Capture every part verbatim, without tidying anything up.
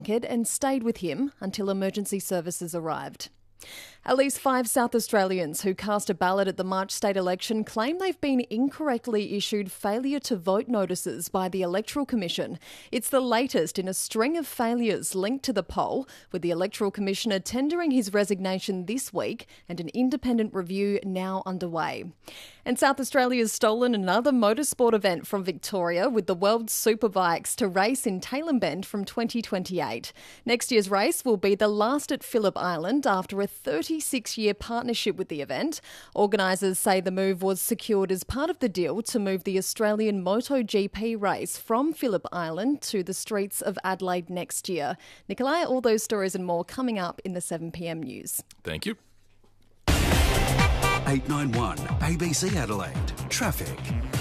and stayed with him until emergency services arrived. At least five South Australians who cast a ballot at the March state election claim they've been incorrectly issued failure to vote notices by the Electoral Commission. It's the latest in a string of failures linked to the poll, with the Electoral Commissioner tendering his resignation this week and an independent review now underway. And South Australia's stolen another motorsport event from Victoria, with the World Superbikes to race in Tailem Bend from twenty twenty-eight. Next year's race will be the last at Phillip Island after a thirty-six-year partnership with the event. Organisers say the move was secured as part of the deal to move the Australian MotoGP race from Phillip Island to the streets of Adelaide next year. Nikolai, all those stories and more coming up in the seven p m news. Thank you. eight nine one A B C Adelaide. Traffic.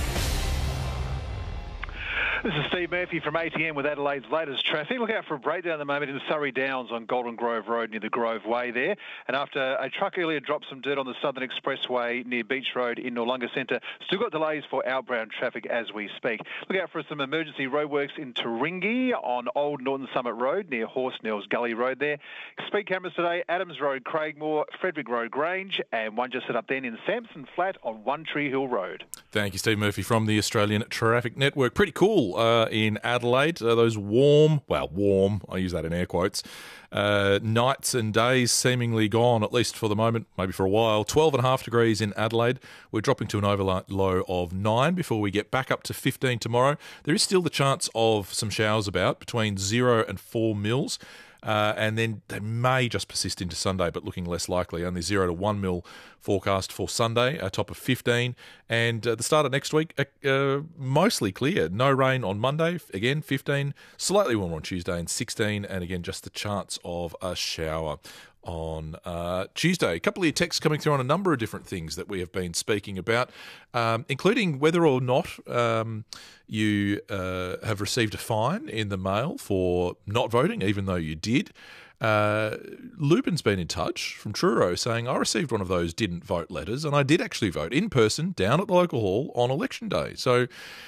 This is Steve Murphy from A T M with Adelaide's latest traffic. Look out for a breakdown at the moment in Surrey Downs on Golden Grove Road near the Grove Way there. And after a truck earlier dropped some dirt on the Southern Expressway near Beach Road in Noarlunga Centre, still got delays for outbound traffic as we speak. Look out for some emergency roadworks in Taringi on Old Norton Summit Road near Horsenells Gully Road there. Speed cameras today, Adams Road, Craigmore, Frederick Road, Grange, and one just set up then in Sampson Flat on One Tree Hill Road. Thank you, Steve Murphy from the Australian Traffic Network. Pretty cool uh, in Adelaide. Uh, those warm, well, warm, I use that in air quotes, uh, nights and days seemingly gone, at least for the moment, maybe for a while. twelve and a half degrees in Adelaide. We're dropping to an overnight low of nine before we get back up to fifteen tomorrow. There is still the chance of some showers about between zero and four mils. Uh, and then they may just persist into Sunday, but looking less likely. Only zero to one mil forecast for Sunday, a top of fifteen. And uh, the start of next week, uh, uh, mostly clear. No rain on Monday, again fifteen. Slightly warmer on Tuesday and sixteen. And again, just the chance of a shower on uh, Tuesday. A couple of texts coming through on a number of different things that we have been speaking about, um, including whether or not um, you uh, have received a fine in the mail for not voting, even though you did. Uh, Lubin's been in touch from Truro saying, I received one of those didn't vote letters, and I did actually vote in person down at the local hall on election day. So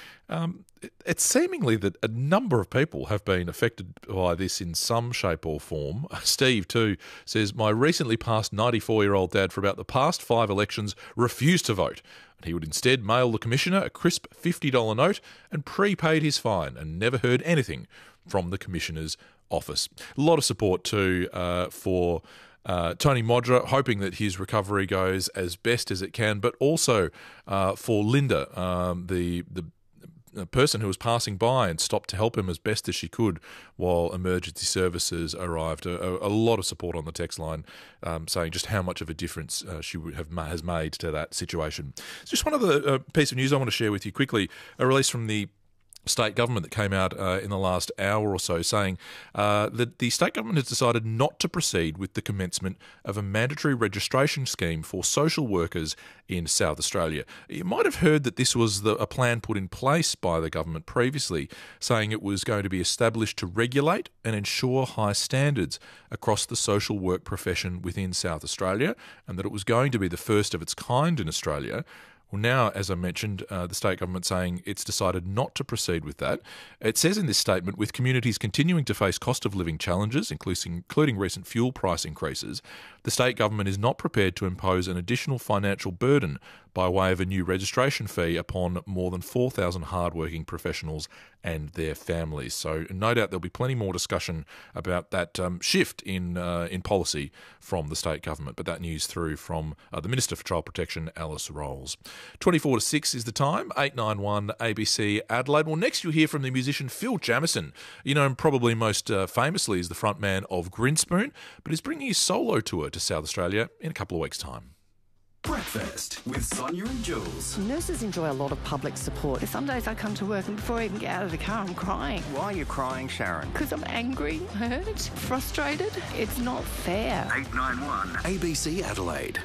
um, it, it's seemingly that a number of people have been affected by this in some shape or form. Steve, too, says, my recently passed ninety-four-year-old dad for about the past five elections refused to vote. And he would instead mail the commissioner a crisp fifty dollars note and prepaid his fine and never heard anything from the commissioner's office. A lot of support, too, uh, for Uh, Tony Modra, hoping that his recovery goes as best as it can, but also uh, for Linda, um, the the a person who was passing by and stopped to help him as best as she could while emergency services arrived. A, a lot of support on the text line, um, saying just how much of a difference uh, she would have ma- has made to that situation. It's just one other uh, piece of news I want to share with you quickly. A release from the state government that came out uh, in the last hour or so saying uh, that the state government has decided not to proceed with the commencement of a mandatory registration scheme for social workers in South Australia. You might have heard that this was the, a plan put in place by the government previously, saying it was going to be established to regulate and ensure high standards across the social work profession within South Australia, and that it was going to be the first of its kind in Australia. Well, now, as I mentioned, uh, the state government saying it's decided not to proceed with that. It says in this statement, with communities continuing to face cost of living challenges, including, including recent fuel price increases, the state government is not prepared to impose an additional financial burden by way of a new registration fee upon more than four thousand hardworking professionals and their families. So no doubt there'll be plenty more discussion about that um, shift in uh, in policy from the state government. But that news through from uh, the Minister for Child Protection, Alice Rolls. twenty-four to six is the time, eight nine one A B C Adelaide. Well, next you'll hear from the musician Phil Jamieson. You know him probably most uh, famously as the frontman of Grinspoon, but he's bringing his solo tour to South Australia in a couple of weeks' time. Breakfast with Sonia and Jules. Nurses enjoy a lot of public support. Some days I come to work and before I even get out of the car, I'm crying. Why are you crying, Sharon? Because I'm angry, hurt, frustrated. It's not fair. eight nine one A B C Adelaide.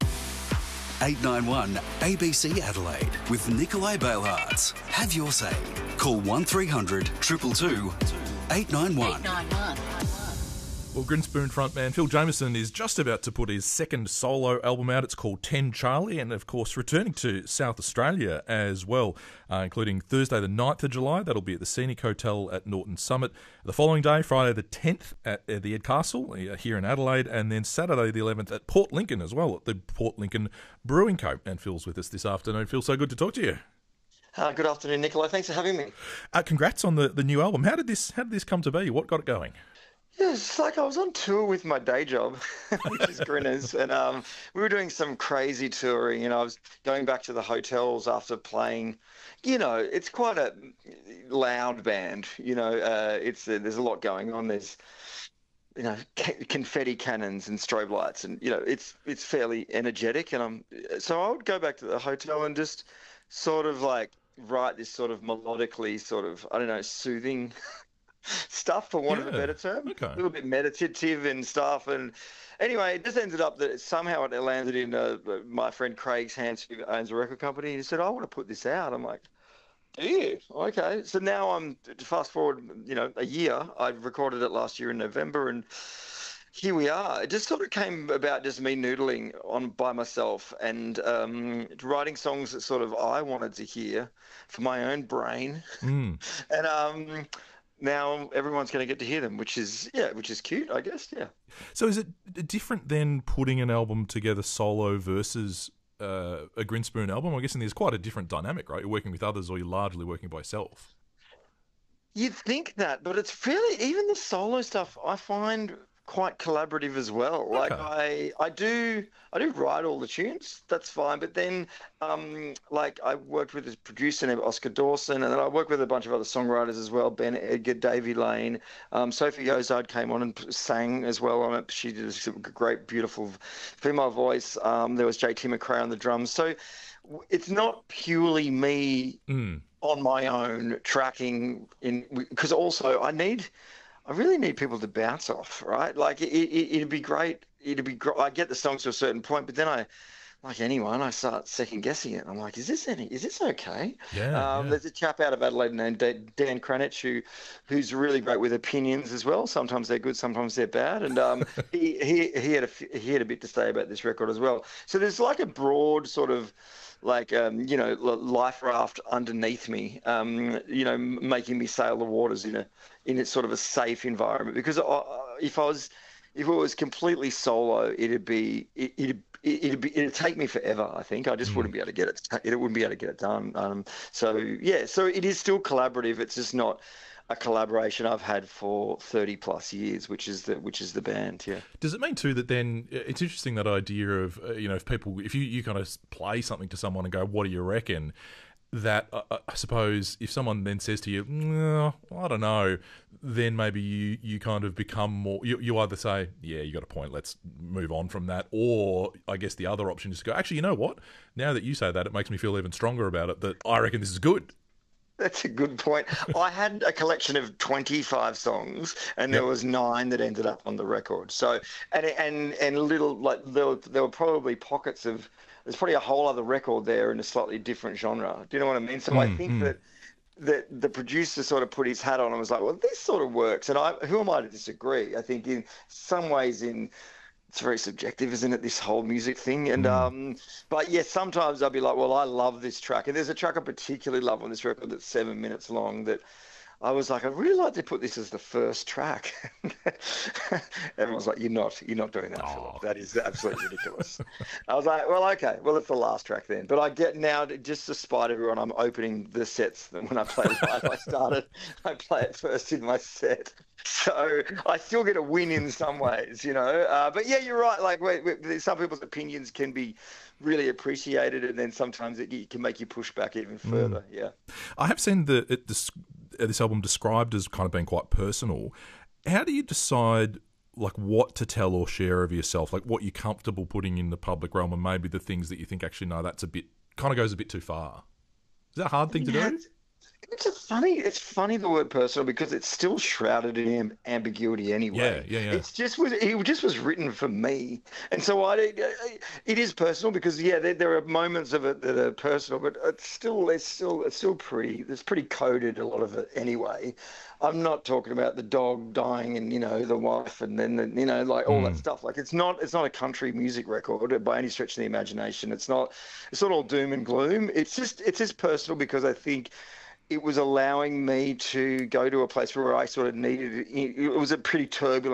eight nine one A B C Adelaide with Nikolai Bailhartz. Have your say. Call one three hundred two two two eight nine one. eight nine one. Well, Grinspoon frontman Phil Jameson is just about to put his second solo album out. It's called ten Charlie, and of course returning to South Australia as well, uh, including Thursday the ninth of July. That'll be at the Scenic Hotel at Norton Summit. The following day, Friday the tenth, at uh, the Ed Castle uh, here in Adelaide, and then Saturday the eleventh at Port Lincoln as well, at the Port Lincoln Brewing Co. And Phil's with us this afternoon. Phil, so good to talk to you. Uh, good afternoon, Nicola. Thanks for having me. Uh, congrats on the, the new album. How did this How did this come to be? What got it going? Yeah, it's like I was on tour with my day job, which is Grinners, and um, we were doing some crazy touring, and I was going back to the hotels after playing. You know, it's quite a loud band. You know, uh, it's uh, there's a lot going on. There's, you know, ca- confetti cannons and strobe lights, and you know, it's it's fairly energetic. And I'm so I would go back to the hotel and just sort of like write this sort of melodically, sort of I don't know, soothing stuff, for want yeah, of a better term. Okay. A little bit meditative and stuff. And anyway, it just ended up that somehow it landed in uh, my friend Craig's hands, who owns a record company. And he said, I want to put this out. I'm like, do you? Okay. So now I'm, fast forward, you know, a year. I recorded it last year in November, and here we are. It just sort of came about just me noodling on by myself and um, writing songs that sort of I wanted to hear for my own brain. Mm. and um now everyone's going to get to hear them, which is yeah, which is cute, I guess. Yeah. So is it different than putting an album together solo versus uh, a Grinspoon album? I'm guessing there's quite a different dynamic, right? You're working with others, or you're largely working by yourself. You'd think that, but it's fairly, even the solo stuff I find quite collaborative as well. Like Okay. I, I do, I do write all the tunes. That's fine. But then, um, like I worked with this producer named Oscar Dawson, and then I worked with a bunch of other songwriters as well. Ben Edgar, Davey Lane, um, Sophie Ozard came on and sang as well on it. She did a great, beautiful female voice. Um, there was J T McRae on the drums. So it's not purely me Mm. on my own tracking in, because also I need. I really need people to bounce off, right? Like it, it, it'd be great. It'd be great. I get the songs to a certain point, but then I, like anyone, I start second guessing it. I'm like, is this any? Is this okay? Yeah, Um, yeah. There's a chap out of Adelaide named Dan Cranich who, who's really great with opinions as well. Sometimes they're good, sometimes they're bad. And um, he he he had a he had a bit to say about this record as well. So there's like a broad sort of, like, um, you know, life raft underneath me, um, you know, making me sail the waters in a in a sort of a safe environment. Because I, if I was, if it was completely solo, it'd be it, it'd it'd be it'd take me forever. I think I just Mm. wouldn't be able to get it. It wouldn't be able to get it done. Um, so yeah, so it is still collaborative. It's just not a collaboration I've had for thirty plus years, which is the which is the band. Yeah. Does it mean too that then it's interesting that idea of uh, you know, if people, if you, you kind of play something to someone and go, what do you reckon? That uh, I suppose if someone then says to you, no, I don't know, then maybe you, you kind of become more, you, you either say, yeah, you got a point, let's move on from that. Or I guess the other option is to go, actually, you know what? Now that you say that, it makes me feel even stronger about it, that I reckon this is good. That's a good point. I had a collection of twenty-five songs, and there Yep. was nine that ended up on the record. So, and and and little like there were, there were probably pockets of. There's probably a whole other record there in a slightly different genre. Do you know what I mean? So I Mm, think mm. that that the producer sort of put his hat on and was like, "Well, this sort of works." And I, who am I to disagree? I think in some ways, in it's very subjective, isn't it? This whole music thing, and um, but yeah, sometimes I'll be like, well, I love this track, and there's a track I particularly love on this record that's seven minutes long. That I was like, I'd really like to put this as the first track. Everyone's like, you're not, you're not doing that, Oh. Philip. That is absolutely ridiculous. I was like, well, okay, well, it's the last track then. But I get now, just to spite everyone, I'm opening the sets when I play live. I started, I play it first in my set. So I still get a win in some ways, you know. Uh, but yeah, you're right. Like we, we, some people's opinions can be really appreciated, and then sometimes it, it can make you push back even further. Yeah. I have seen the, it, this, this album described as kind of being quite personal. How do you decide like what to tell or share of yourself, like what you're comfortable putting in the public realm, and maybe the things that you think actually no, that's a bit kind of goes a bit too far? Is that a hard thing to Yeah, do? it's- It's a funny. It's funny the word personal because it's still shrouded in am- ambiguity anyway. Yeah, yeah, yeah. It's just was it just was written for me, and so I. It is personal because yeah, there, there are moments of it that are personal, but it's still it's still it's still pretty. It's pretty coded, a lot of it anyway. I'm not talking about the dog dying and you know the wife and then the, you know like all Mm. that stuff. Like it's not it's not a country music record by any stretch of the imagination. It's not it's not all doom and gloom. It's just it's just personal because I think it was allowing me to go to a place where I sort of needed it. It was a pretty turbulent